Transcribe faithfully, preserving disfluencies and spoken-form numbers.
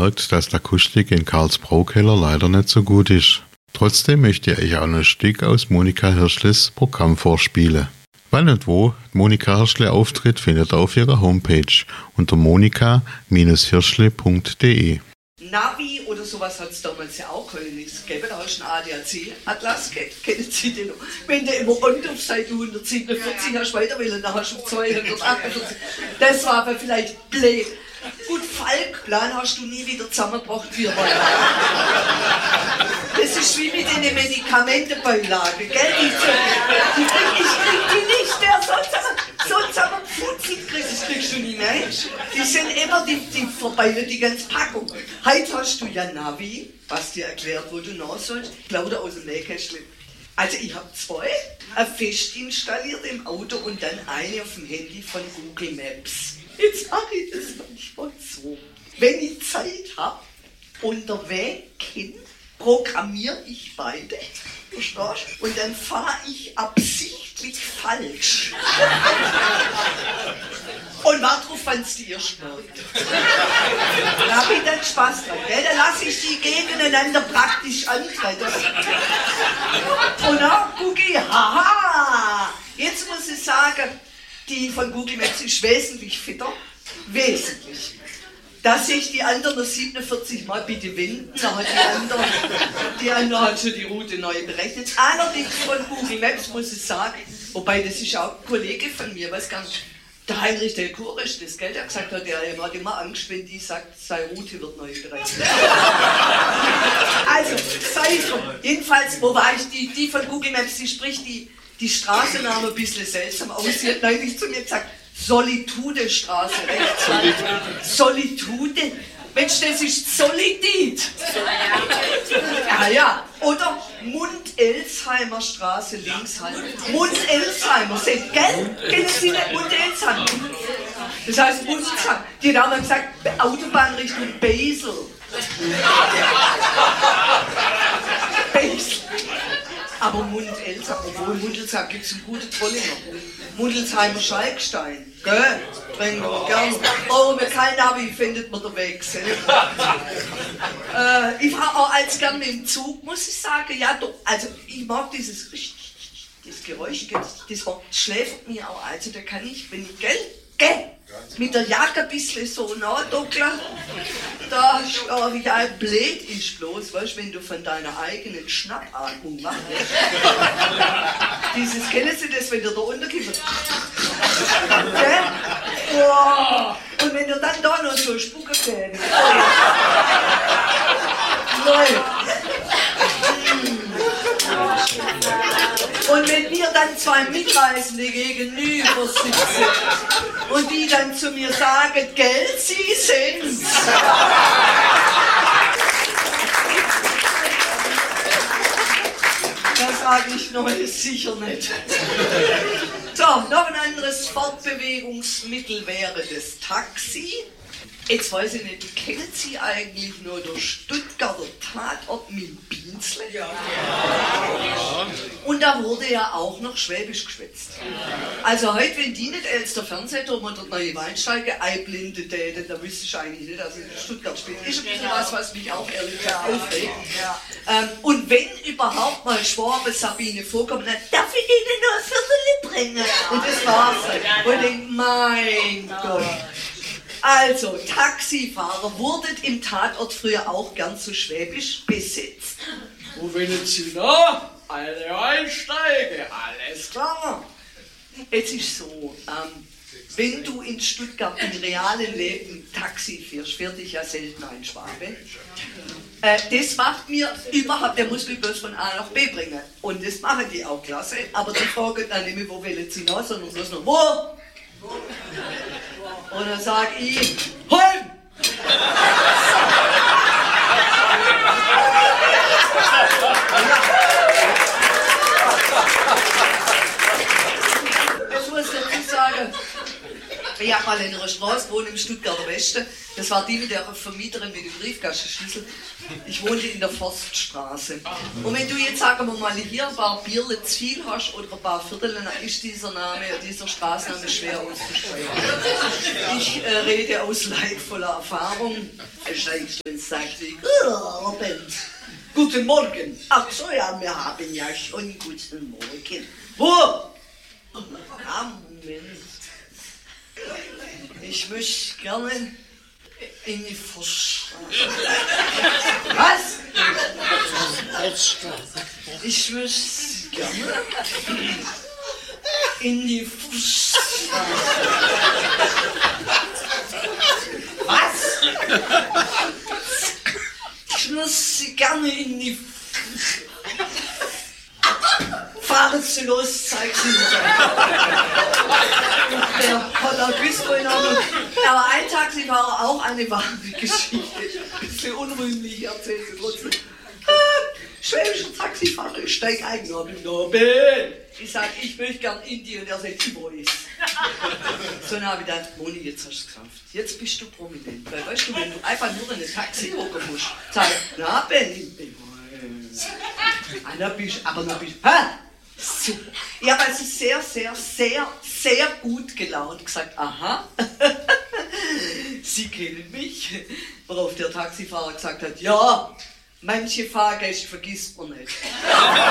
gemerkt, dass die Akustik in Karls Braukeller leider nicht so gut ist. Trotzdem möchte ich euch auch ein Stück aus Monika Hirschles Programm vorspielen. Wann und wo Monika Hirschle auftritt, findet ihr auf ihrer Homepage unter monika Hirschle punkt de. Navi oder sowas hat es damals ja auch nichts gegeben. Da hast du einen A D A C-Atlas, kennen Sie den noch? Wenn du immer on auf Seite hundertsiebenundvierzig hast weiter wollen, dann hast du zweihundertachtundvierzig. Das war aber vielleicht blöd. Gut, Falkplan hast du nie wieder zusammengebracht wie heute. Das ist wie mit den Medikamentenbeilagen, gell? Die, die krieg, ich krieg die nicht mehr so zusammen, so zusammengefutzelt kriegst, das kriegst du nie mehr. Die sind immer, die, die verbeiden die ganze Packung. Heute hast du ja Navi, was dir erklärt, wo du nach sollst. Ich glaube, aus dem Nähkästchen. Also ich habe zwei, eine fest installiert im Auto und dann eine auf dem Handy von Google Maps. Jetzt sage ich das manchmal so. Wenn ich Zeit habe, unterwegs hin, programmiere ich beide, verstehst du? Und dann fahre ich absichtlich falsch. Und warte drauf, wenn es dir schmeckt. Da habe ich dann Spaß dran, gell? Dann lasse ich die gegeneinander praktisch antreten. Und dann gucke ich, haha! Jetzt muss ich sagen, die von Google Maps ist wesentlich fitter. Wesentlich. Da sehe ich die anderen noch siebenundvierzig Mal bitte wenden. Da hat die andere, die andere hat schon die Route neu berechnet. Allerdings von Google Maps muss ich sagen, wobei das ist auch ein Kollege von mir, weiß gar nicht, der Heinrich der Kurisch, das Geld, der gesagt hat, der hat immer Angst, wenn die sagt, seine Route wird neu berechnet. Also, sei es drum. Jedenfalls, wo war ich? Die, die von Google Maps, die spricht die Die Straßenname ein bisschen seltsam aus. Sie hat neulich zu mir gesagt, Solitude-Straße, rechts. Solitude? Mensch, das ist Solidit. Ja, ja. Oder Mund-Elsheimer Straße, links halt. Mund-Elsheimer, seht, gell? Kennen Sie nicht Mund-Elsheimer? Das heißt Mund-Elsheimer. Die haben gesagt, Autobahn Richtung Basel. Basel. Aber Mund-Elsheimer, obwohl Mundelsheim gibt es eine gute Trollinger. Mundelsheimer Schalkstein, gell? Bringen wir gern. Brauchen wir kein Navi, findet man den Weg selber. äh, ich fahre auch als gern mit dem Zug, muss ich sagen. Ja, doch, also ich mag dieses das Geräusch, das, das schläft mir auch. Also da kann ich, wenn ich, gell? Gell? Mit der Jacke ein bisschen so nachduckeln, da schlafe ich ein. Blöd ist bloß, weißt, wenn du von deiner eigenen Schnappatmung machst. Dieses, kennen Sie das, wenn du da runterkommst? Wow. Und wenn du dann da noch so spucken fährst. Und wenn mir dann zwei Mitreisende gegenüber sitzen und die dann zu mir sagen, gell, Sie sind's. Da sage ich, nein, sicher nicht. So, noch ein anderes Fortbewegungsmittel wäre das Taxi. Jetzt weiß ich nicht, kennen Sie eigentlich nur den Stuttgarter Tatort mit Bienzle? Ja. Und da wurde ja auch noch Schwäbisch geschwätzt. Also heute, wenn die nicht als der Fernsehturm oder der neue Weinsteige einblindet täten, da wüsste ich eigentlich nicht, dass ich in Stuttgart spiele. Ist ein bisschen was, was mich auch ehrlich gesagt aufregt. Ähm, und wenn überhaupt mal Schwabe Sabine vorkommt, dann darf ich Ihnen nur ein Viertel bringen. Und das war's dann. Und ich denke, mein Gott. Also, Taxifahrer wurden im Tatort früher auch gern zu Schwäbisch besetzt. Wo wollen Sie noch? Alle einsteigen, alles klar. Es ist so, ähm, wenn du in Stuttgart im realen Leben Taxi fährst, fährt dich ja selten ein Schwabe. Äh, das macht mir überhaupt, der muss mich bloß von A nach B bringen. Und das machen die auch klasse, aber die fragen dann nicht mehr, wo wollen Sie noch, sondern bloß noch, wo? Und dann sag ich, Holm! Ich muss dazu sagen, ich habe Fall in einer Straße gewohnt im Stuttgarter Westen. Das war die mit der Vermieterin mit dem Briefkastenschlüssel. Ich wohnte in der Forststraße. Und wenn du jetzt, sagen wir mal, hier ein paar Bierle zu viel hast oder ein paar Viertel, dann ist dieser Name, dieser Straßenname schwer auszusprechen. Ich äh, rede aus leidvoller Erfahrung. Steigst du ins Taxi? Guten Morgen. Ach so, ja, wir haben ja schon guten Morgen. Wo? Ah, Moment. Ich möchte gerne in die Forststraße. Was? Ich möchte gerne in die Forststraße. Was? Ich möchte gerne in die Fahren Sie los, zeig Sie mir. Der Polagüsko in Ordnung. Aber ein Taxifahrer, auch eine wahre Geschichte. Ein bisschen unrühmlich, erzählt sie trotzdem. Schwäbischer Taxifahrer, ich steig ein, Nobel. Ich sag, ich möchte gern in die, und er sagt, wo ist? So, dann habe ich gedacht, Moni, jetzt hast du es geschafft. Jetzt bist du prominent. Weil, weißt du, wenn du einfach nur in ein Taxi hocken musst, sag, na, Ben, ich bin Ah, da bist, aber da bist, ha, super. Ich habe also sehr, sehr, sehr, sehr gut gelaunt gesagt, aha, Sie kennen mich. Worauf der Taxifahrer gesagt hat, ja, manche Fahrgäste vergisst man nicht.